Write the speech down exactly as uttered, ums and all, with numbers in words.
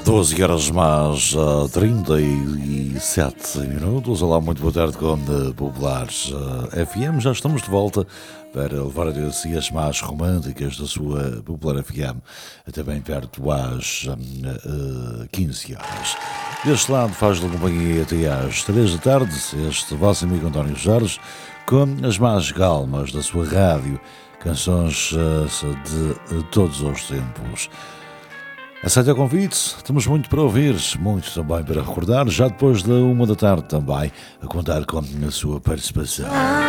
doze horas mais uh, trinta e sete minutos. Olá, muito boa tarde com uh, Populares uh, F M. Já estamos de volta para levar a si as mais românticas da sua Popular F M, até bem perto às uh, quinze horas. Deste lado faz-lhe companhia até às três da tarde, este vosso amigo António Jorge, com as mais calmas da sua rádio, canções uh, de uh, todos os tempos. Aceita o convite, temos muito para ouvir, muito também para recordar, já depois da uma da tarde também, a contar com a sua participação.